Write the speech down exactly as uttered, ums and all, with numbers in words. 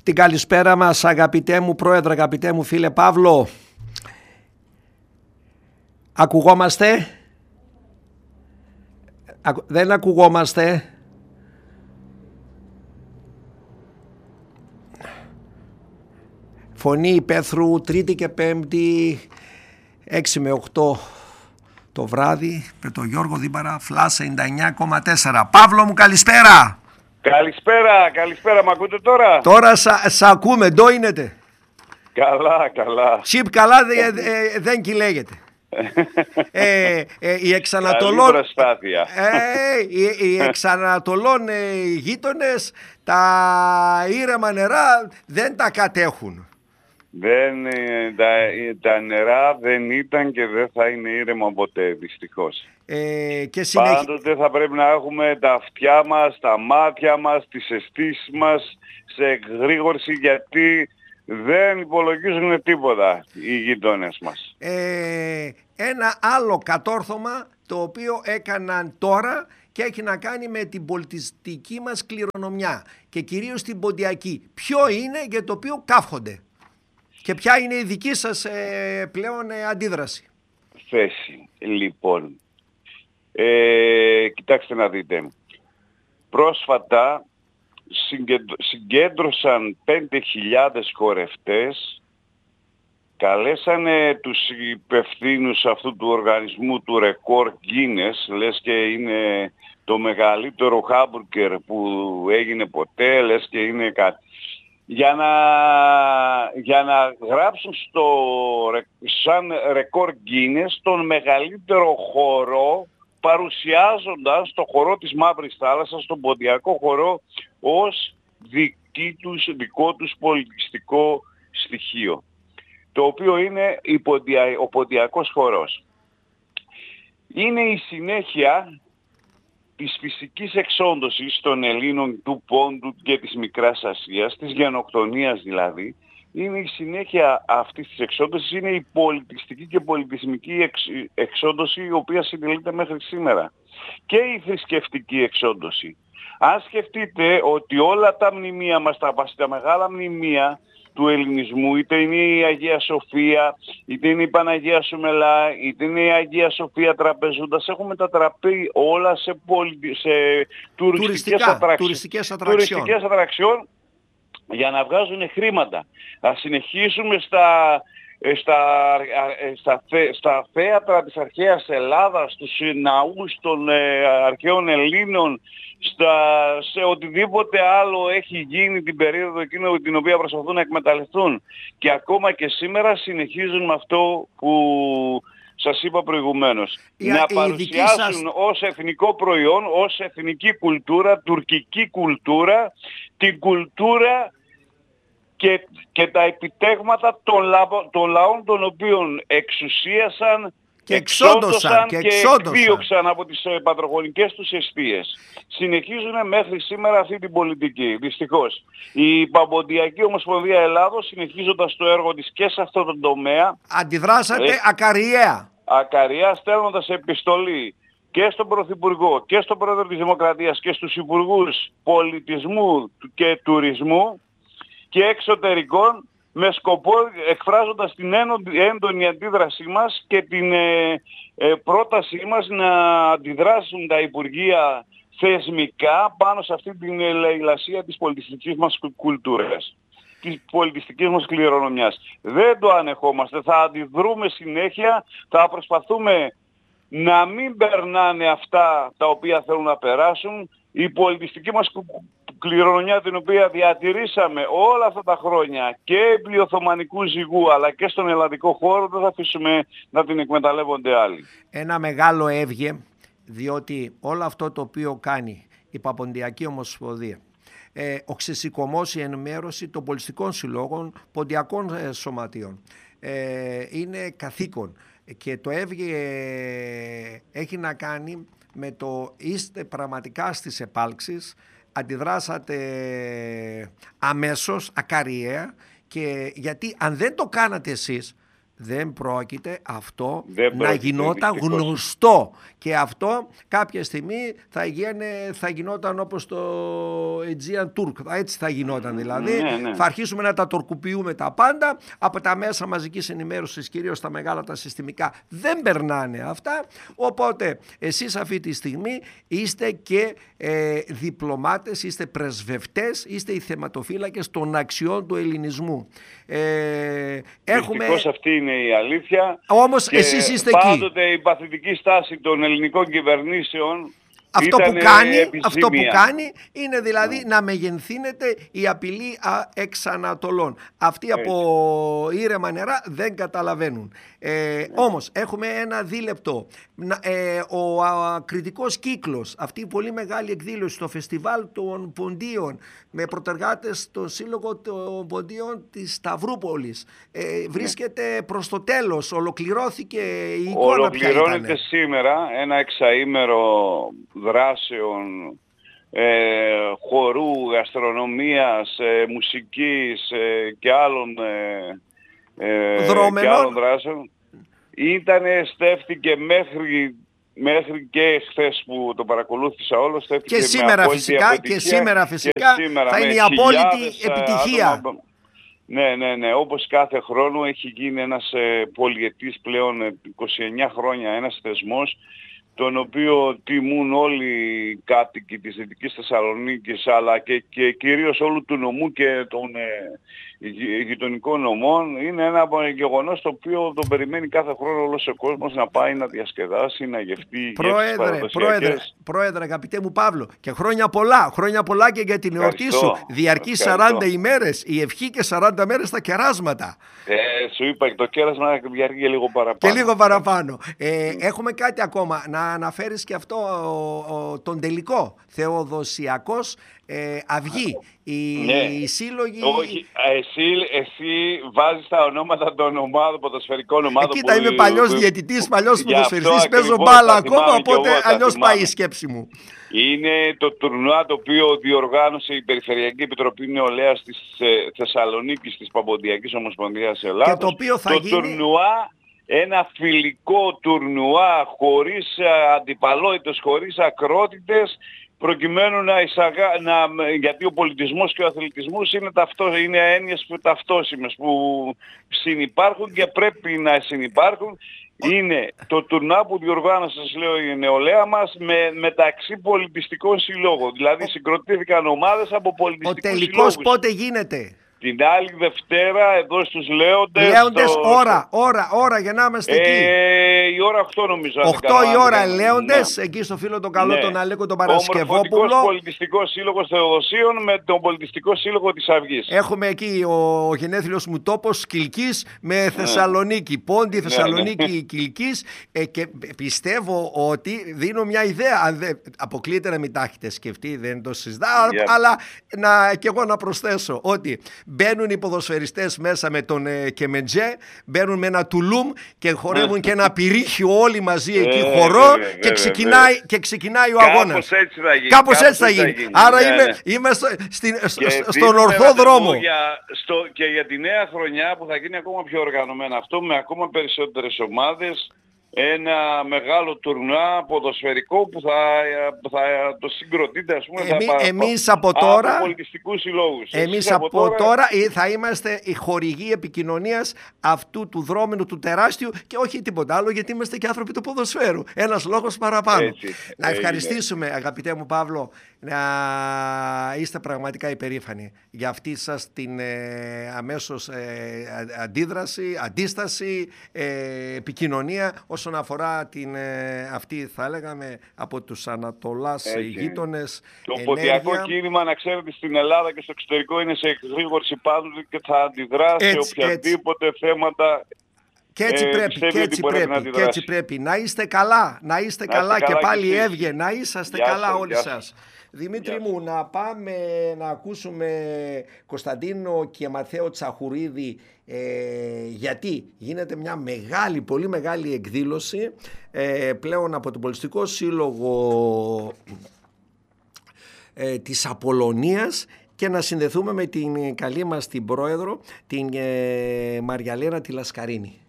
Την καλησπέρα μας, αγαπητέ μου πρόεδρε, αγαπητέ μου φίλε Παύλο. Ακουγόμαστε? Ακου... Δεν ακουγόμαστε? Φωνή Υπαίθρου, Τρίτη και Πέμπτη, έξι με οκτώ το βράδυ, με τον Γιώργο Δίμπαρα, Φλάς ενενήντα εννιά κόμμα τέσσερα. Παύλο μου, καλησπέρα. Καλησπέρα, καλησπέρα, μ' ακούτε τώρα? Τώρα σα, σα ακούμε, ντόινετε. Καλά, καλά. Τσιπ καλά δε, δε, δεν κυλέγεται. ε, ε, οι εξανατολών, ε, οι, οι εξανατολών ε, οι γείτονες τα ήρεμα νερά δεν τα κατέχουν. Δεν, τα, τα νερά δεν ήταν και δεν θα είναι ήρεμα ποτέ, δυστυχώς. Ε, και συνεχ... Πάντοτε θα πρέπει να έχουμε τα αυτιά μας, τα μάτια μας, τις αισθήσεις μας σε εκγρήγορση, γιατί δεν υπολογίζουν τίποτα οι γειτόνες μας. Ε, ένα άλλο κατόρθωμα το οποίο έκαναν τώρα και έχει να κάνει με την πολιτιστική μας κληρονομιά και κυρίως την ποντιακή. Ποιο είναι και το οποίο καύχονται? Και ποια είναι η δική σας ε, πλέον ε, αντίδραση? Θέση. Λοιπόν, ε, κοιτάξτε να δείτε. Πρόσφατα συγκέντρωσαν πέντε χιλιάδες χορευτές, καλέσανε τους υπευθύνους αυτού του οργανισμού του Record Guinness, λες και είναι το μεγαλύτερο χάμπουργκερ που έγινε ποτέ, λες και είναι κάτι. Για να, για να γράψουν στο, σαν Record Guinness τον μεγαλύτερο χορό, παρουσιάζοντας το χορό της Μαύρης Θάλασσας, τον ποντιακό χορό, ως δική τους, δικό τους πολιτιστικό στοιχείο, το οποίο είναι η ποντια, ο ποντιακός χορός. Είναι η συνέχεια της φυσικής εξόντωσης των Ελλήνων του Πόντου και της Μικράς Ασίας, της γενοκτονίας δηλαδή. Είναι η συνέχεια αυτής της εξόντωσης, είναι η πολιτιστική και πολιτισμική εξ, εξόντωση, η οποία συντελείται μέχρι σήμερα. Και η θρησκευτική εξόντωση. Αν σκεφτείτε ότι όλα τα μνημεία μας, τα, τα μεγάλα μνημεία του ελληνισμού, είτε είναι η Αγία Σοφία, είτε είναι η Παναγία Σουμελά, είτε είναι η Αγία Σοφία Τραπεζούντας, έχουν μετατραπεί όλα σε, πολι... σε τουριστικές ατραξιών. Τουριστικές ατραξιών για να βγάζουν χρήματα. Θα συνεχίσουμε στα, στα, στα, στα θέατρα της αρχαίας Ελλάδας, στους ναούς των ε, αρχαίων Ελλήνων, στα, σε οτιδήποτε άλλο έχει γίνει την περίοδο εκείνο την οποία προσπαθούν να εκμεταλλευτούν. Και ακόμα και σήμερα συνεχίζουν με αυτό που σας είπα προηγουμένως. Η, να η παρουσιάσουν σας... ως εθνικό προϊόν, ως εθνική κουλτούρα, τουρκική κουλτούρα, την κουλτούρα και, και τα επιτέγματα των, λα, των λαών των οποίων εξουσίασαν και εξόντωσαν και, και εκδίωξαν από τις ε, πατρογονικές τους αιστείες. Συνεχίζουν μέχρι σήμερα αυτή την πολιτική, δυστυχώς. Η Παμποντιακή Ομοσπονδία Ελλάδος, συνεχίζοντας το έργο της και σε αυτό το τομέα, αντιδράσατε ε, ακαριέα. Ακαριέα, στέλνοντας επιστολή και στον Πρωθυπουργό και στον Πρόεδρο της Δημοκρατίας και στους Υπουργούς Πολιτισμού και Τουρισμού και Εξωτερικών, με σκοπό, εκφράζοντας την έντονη αντίδρασή μας και την ε, ε, πρότασή μας να αντιδράσουν τα Υπουργεία θεσμικά πάνω σε αυτή την λαιλασία της πολιτιστικής μας κουλτούρας, της πολιτιστικής μας κληρονομιάς. Δεν το ανεχόμαστε, θα αντιδρούμε συνέχεια, θα προσπαθούμε να μην περνάνε αυτά τα οποία θέλουν να περάσουν. Η πολιτιστική μας κληρονομιά, την οποία διατηρήσαμε όλα αυτά τα χρόνια και επί Οθωμανικού ζυγού αλλά και στον ελλαδικό χώρο, δεν θα αφήσουμε να την εκμεταλλεύονται άλλοι. Ένα μεγάλο έβγε, διότι όλο αυτό το οποίο κάνει η Παποντιακή Ομοσπονδία, ε, ο ξεσηκωμός, η ενημέρωση των πολιτιστικών συλλόγων, ποντιακών ε, σωματείων, ε, είναι καθήκον, και το έβγε ε, έχει να κάνει με το είστε πραγματικά στις επάλξεις, αντιδράσατε αμέσως, ακαριέα, και γιατί αν δεν το κάνατε εσείς, Δεν πρόκειται αυτό Δεν να πρόκειται, γινόταν δυστυχώς. γνωστό. Και αυτό κάποια στιγμή θα, γίνε, θα γινόταν όπως το Aegean Turk. Έτσι θα γινόταν δηλαδή. Ναι, ναι. Θα αρχίσουμε να τα τορκοποιούμε τα πάντα. Από τα μέσα μαζικής ενημέρωσης, κυρίως τα μεγάλα τα συστημικά, δεν περνάνε αυτά. Οπότε εσείς αυτή τη στιγμή είστε και ε, διπλωμάτες, είστε πρεσβευτές, είστε οι θεματοφύλακες των αξιών του ελληνισμού. Ε, έχουμε... Δυστυχώς αυτή είναι η αλήθεια. Όμως Και εσείς είστε πάντοτε εκεί. Πάντοτε η παθητική στάση των ελληνικών κυβερνήσεων Αυτό που, ήταν κάνει, επισήμια. αυτό που κάνει είναι δηλαδή να μεγενθύνεται η απειλή εξ Ανατολών. Αυτοί από ήρεμα νερά δεν καταλαβαίνουν. Ε, όμως έχουμε ένα δίλεπτο. Ε, ο α, κριτικός κύκλος, αυτή η πολύ μεγάλη εκδήλωση στο φεστιβάλ των Ποντίων με προτεργάτες στο Σύλλογο των Ποντίων της Σταυρούπολης ε, βρίσκεται προς το τέλος. Ολοκληρώθηκε η εικόνα. Ολοκληρώνεται σήμερα ένα εξαήμερο δράσεων, ε, χορού, γαστρονομίας, ε, μουσικής ε, και, άλλων, ε, ε, και άλλων δράσεων. Ήτανε, στέφτηκε μέχρι, μέχρι και χθες που το παρακολούθησα όλο, στέφτηκε και σήμερα φυσικά, και σήμερα φυσικά και σήμερα θα είναι η απόλυτη επιτυχία. Άτομα. Ναι, ναι, ναι. Όπως κάθε χρόνο έχει γίνει ένας ε, πολυετής πλέον είκοσι εννιά χρόνια ένας θεσμός, τον οποίο τιμούν όλοι οι κάτοικοι της Δυτικής Θεσσαλονίκης, αλλά και, και κυρίως όλου του νομού και των ε, γειτονικών νομών. Είναι ένα γεγονός το οποίο τον περιμένει κάθε χρόνο όλος ο κόσμος να πάει να διασκεδάσει, να γευτεί. Πρόεδρε, πρόεδρε, πρόεδρε, αγαπητέ μου Παύλο, και χρόνια πολλά, χρόνια πολλά και για την εορτή σου. Διαρκεί σαράντα ημέρες, η ευχή και σαράντα μέρες τα κεράσματα. Ε, σου είπα, το κέρασμα διαρκεί και λίγο παραπάνω. Και λίγο παραπάνω. Ε, έχουμε κάτι ακόμα, να αναφέρεις και αυτό ο, ο, τον τελικό, Θεοδοσιακός ε, Αυγή. Οι, ναι. οι σύλλογοι... Όχι, εσύ, εσύ βάζεις τα ονόματα των ομάδων, ποδοσφαιρικών ομάδων. Ε, κοίτα, που, είμαι παλιός που, διαιτητής, παλιός ποδοσφαιριστής, παίζω ακριβώς, μπάλα ακόμα, οπότε αλλιώς πάει η σκέψη μου. Είναι το τουρνουά το οποίο διοργάνωσε η Περιφερειακή Επιτροπή Νεολαίας της ε, Θεσσαλονίκης της Παμποντιακής Ομοσπονδίας Ελλάδος. Και το οποίο θα το γίνει... τουρνουά, ένα φιλικό τουρνουά χωρίς αντιπαλότητες, χωρίς ακρότητες, προκειμένου να εισαγά, να, γιατί ο πολιτισμός και ο αθλητισμός είναι, ταυτό, είναι έννοιες που ταυτόσιμες που συνυπάρχουν και πρέπει να συνυπάρχουν. Είναι το τουρνά που διοργάνωσε, σας λέω, η νεολαία μας με, μεταξύ πολιτιστικών συλλόγων. Δηλαδή συγκροτήθηκαν ομάδες από πολιτιστικούς συλλόγους. Ο τελικός πότε γίνεται? Την άλλη Δευτέρα εδώ στους Λέοντες. Λέοντες στο... ώρα, ώρα, ώρα για να είμαστε ε, εκεί. Η ώρα οκτώ νομίζω. οκτώ η ώρα Λέοντες, ναι. Εκεί στο φίλο τον καλό, ναι. Τον Αλέκο τον Παρασκευόπουλο. Ο Πολιτιστικός Σύλλογος Θεοδοσίων με τον Πολιτιστικό Σύλλογο της Αυγής. Έχουμε εκεί ο γενέθλιος μου τόπος Κιλκής με Θεσσαλονίκη. Ναι. Πόντι Θεσσαλονίκη, ναι, ναι. Κιλκής. Ε, και πιστεύω ότι δίνω μια ιδέα. Αν δεν αποκλείεται να μην τα έχετε σκεφτεί, δεν το συζητάω. Yeah. Αλλά να, και εγώ να προσθέσω ότι μπαίνουν οι ποδοσφαιριστές μέσα με τον ε, Κεμεντζέ, μπαίνουν με ένα τουλούμ και χορεύουν και ένα πυρίχιο όλοι μαζί εκεί ε, χορό ε, ε, και, ξεκινάει, ε, και ξεκινάει ο αγώνας. Κάπως έτσι θα γίνει. Κάπως έτσι θα γίνει. γίνει. Άρα ναι, είμαι, ναι. είμαι στο, στην, στον ορθό δρόμο. Για, στο, και για τη νέα χρονιά που θα γίνει ακόμα πιο οργανωμένα αυτό, με ακόμα περισσότερες ομάδες, ένα μεγάλο τουρνουά ποδοσφαιρικό που θα, θα το συγκροτείται, ας πούμε, Εμεί, θα, εμείς από τώρα, από πολιτιστικούς συλλόγους. Εμείς από, από τώρα, τώρα θα είμαστε οι χορηγοί επικοινωνίας αυτού του δρόμενου του τεράστιου και όχι τίποτα άλλο, γιατί είμαστε και άνθρωποι του ποδοσφαίρου. Ένας λόγος παραπάνω. Έτσι, να ευχαριστήσουμε, έγινε. Αγαπητέ μου Παύλο, να είστε πραγματικά υπερήφανοι για αυτή σας την ε, αμέσως ε, αντίδραση, αντίσταση, ε, επικοινωνία όσον αφορά την, ε, αυτή θα λέγαμε από τους Ανατολάς γείτονες. Το ποντιακό κίνημα, να ξέρετε, στην Ελλάδα και στο εξωτερικό είναι σε γρήγορση πάντοτε και θα αντιδράσει έτσι, σε οποιαδήποτε έτσι. θέματα. Και έτσι ε, πρέπει, και έτσι πρέπει, να και έτσι πρέπει. Να είστε καλά, να είστε να καλά, καλά και πάλι και έβγε, να είσαστε γεια καλά σας, όλοι σας. Δημήτρη γεια μου, να πάμε να ακούσουμε Κωνσταντίνο και Μαθαίο Τσαχουρίδη, ε, γιατί γίνεται μια μεγάλη, πολύ μεγάλη εκδήλωση ε, πλέον από τον Πολιτιστικό Σύλλογο ε, της Απολωνίας και να συνδεθούμε με την καλή μας την πρόεδρο, την ε, Μαριαλένα τη Λασκαρίνη.